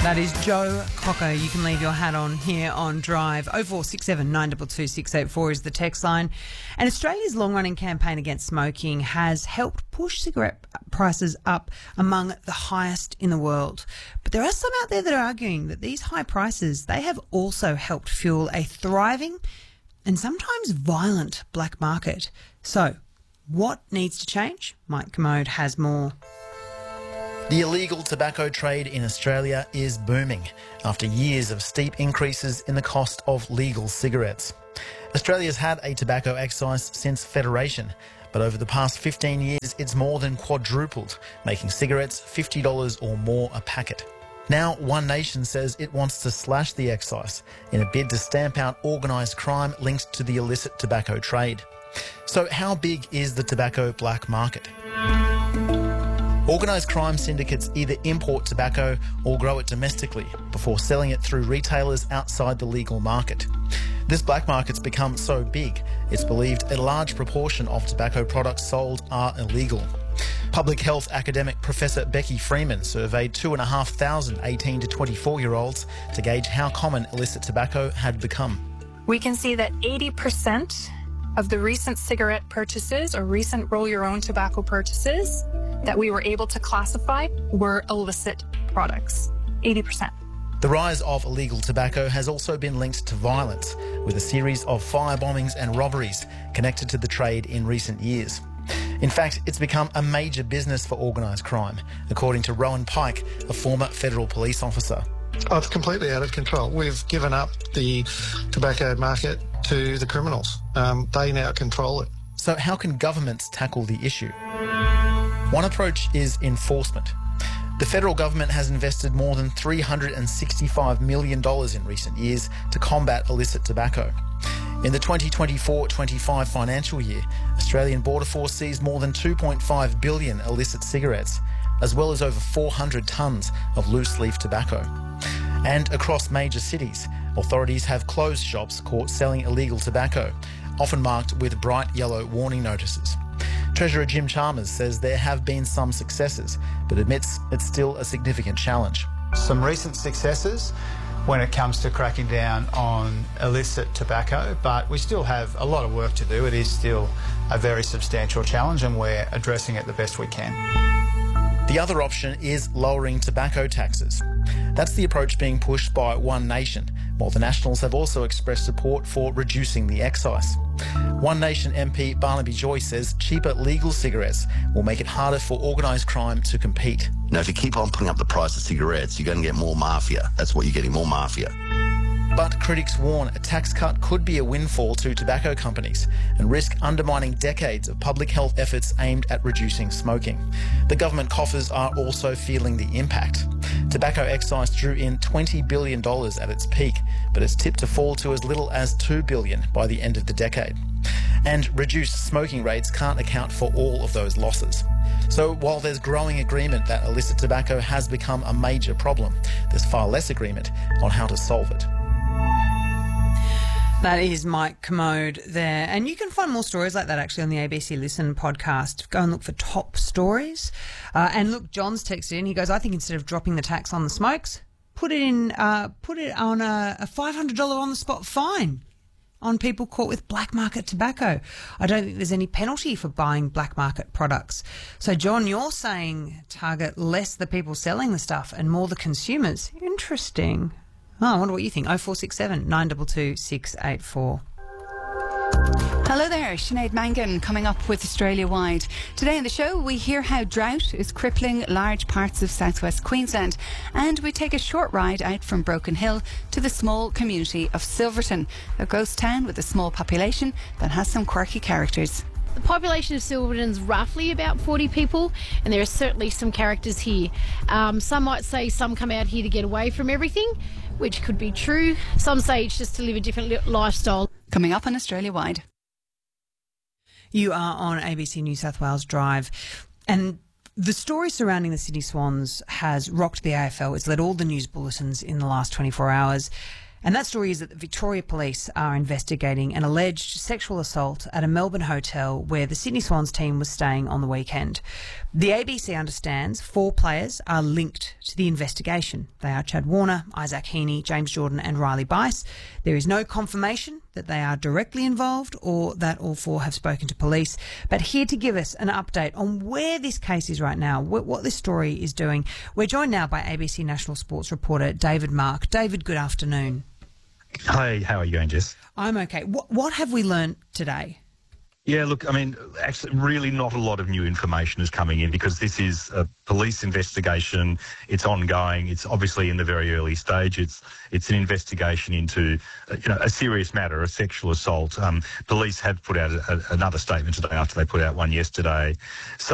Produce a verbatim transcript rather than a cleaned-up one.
That is Joe Cocker. You can leave your hat on here on Drive. oh four six seven, nine two two, six eight four is the text line. And Australia's long-running campaign against smoking has helped push cigarette prices up among the highest in the world. But there are some out there that are arguing that these high prices, they have also helped fuel a thriving and sometimes violent black market. So, what needs to change? Mike Commode has more. The illegal tobacco trade in Australia is booming after years of steep increases in the cost of legal cigarettes. Australia's had a tobacco excise since Federation, but over the past fifteen years it's more than quadrupled, making cigarettes fifty dollars or more a packet. Now One Nation says it wants to slash the excise in a bid to stamp out organised crime linked to the illicit tobacco trade. So how big is the tobacco black market? Organised crime syndicates either import tobacco or grow it domestically before selling it through retailers outside the legal market. This black market's become so big, it's believed a large proportion of tobacco products sold are illegal. Public health academic Professor Becky Freeman surveyed two thousand five hundred eighteen to twenty-four-year-olds to gauge how common illicit tobacco had become. We can see that eighty percent of the recent cigarette purchases or recent roll-your-own tobacco purchases that we were able to classify were illicit products, eighty percent. The rise of illegal tobacco has also been linked to violence, with a series of fire bombings and robberies connected to the trade in recent years. In fact, it's become a major business for organised crime, according to Rowan Pike, a former federal police officer. Oh, it's completely out of control. We've given up the tobacco market to the criminals. Um, they now control it. So how can governments tackle the issue? One approach is enforcement. The federal government has invested more than three hundred sixty-five million dollars in recent years to combat illicit tobacco. In the twenty twenty-four twenty-five financial year, Australian Border Force seized more than two point five billion illicit cigarettes, as well as over four hundred tonnes of loose-leaf tobacco. And across major cities, authorities have closed shops caught selling illegal tobacco, often marked with bright yellow warning notices. Treasurer Jim Chalmers says there have been some successes, but admits it's still a significant challenge. Some recent successes when it comes to cracking down on illicit tobacco, but we still have a lot of work to do. It is still a very substantial challenge and we're addressing it the best we can. The other option is lowering tobacco taxes. That's the approach being pushed by One Nation, while the Nationals have also expressed support for reducing the excise. One Nation M P Barnaby Joy says cheaper legal cigarettes will make it harder for organised crime to compete. Now, if you keep on putting up the price of cigarettes, you're going to get more mafia. That's what you're getting, more mafia. But critics warn a tax cut could be a windfall to tobacco companies and risk undermining decades of public health efforts aimed at reducing smoking. The government coffers are also feeling the impact. Tobacco excise drew in twenty billion dollars at its peak, but it's tipped to fall to as little as two billion dollars by the end of the decade. And reduced smoking rates can't account for all of those losses. So while there's growing agreement that illicit tobacco has become a major problem, there's far less agreement on how to solve it. That is Mike Commode there. And you can find more stories like that actually on the A B C Listen podcast. Go and look for top stories. Uh, and look, John's texted in. He goes, I think instead of dropping the tax on the smokes, put it in, uh, put it on a, a five hundred dollars on the spot fine on people caught with black market tobacco. I don't think there's any penalty for buying black market products. So, John, you're saying target less the people selling the stuff and more the consumers. Interesting. Oh, I wonder what you think. oh four six seven, nine two two, six eight four. Hello there, Sinead Mangan coming up with Australia Wide. Today on the show we hear how drought is crippling large parts of southwest Queensland, and we take a short ride out from Broken Hill to the small community of Silverton, a ghost town with a small population that has some quirky characters. The population of Silverton's roughly about forty people, and there are certainly some characters here. Um, some might say some come out here to get away from everything, which could be true. Some say it's just to live a different li- lifestyle. Coming up on Australia Wide. You are on A B C New South Wales Drive, and the story surrounding the Sydney Swans has rocked the A F L. It's led all the news bulletins in the last twenty-four hours. And that story is that the Victoria Police are investigating an alleged sexual assault at a Melbourne hotel where the Sydney Swans team was staying on the weekend. The A B C understands four players are linked to the investigation. They are Chad Warner, Isaac Heaney, James Jordan and Riley Bice. There is no confirmation that they are directly involved or that all four have spoken to police. But here to give us an update on where this case is right now, what, what this story is doing, we're joined now by A B C National Sports reporter David Mark. David, good afternoon. Hi, how are you going, Jess? I'm okay. What, what have we learnt today? Yeah, look, I mean, actually, really not a lot of new information is coming in because this is a police investigation. It's ongoing. It's obviously in the very early stage. It's it's an investigation into, uh, you know, a serious matter, a sexual assault. Um, police have put out a, a, another statement today after they put out one yesterday. So